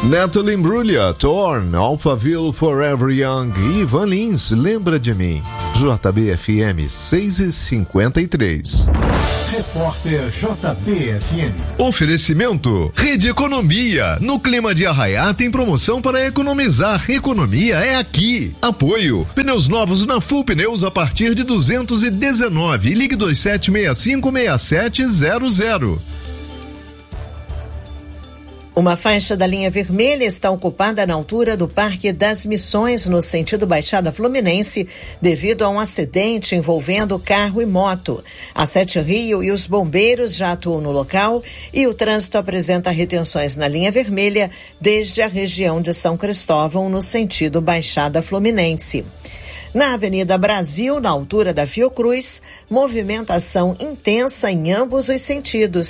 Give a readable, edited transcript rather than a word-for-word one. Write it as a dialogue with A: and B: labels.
A: Natalie Imbruglia, Torn, Alphaville Forever Young e Ivan Lins, Lembra de Mim. JBFM 6h53.
B: Repórter JBFM.
A: Oferecimento Rede Economia. No clima de Arraiá tem promoção para economizar. Economia é aqui. Apoio. Pneus novos na Full Pneus a partir de 219. Ligue 27656700.
C: Uma faixa da linha vermelha está ocupada na altura do Parque das Missões, no sentido Baixada Fluminense, devido a um acidente envolvendo carro e moto. A Sete Rio e os bombeiros já atuam no local e o trânsito apresenta retenções na linha vermelha desde a região de São Cristóvão, no sentido Baixada Fluminense. Na Avenida Brasil, na altura da Fiocruz, movimentação intensa em ambos os sentidos.